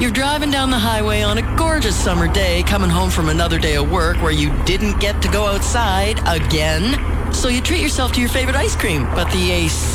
You're driving down the highway on a gorgeous summer day, coming home from another day of work where you didn't get to go outside again. So you treat yourself to your favorite ice cream, but the AC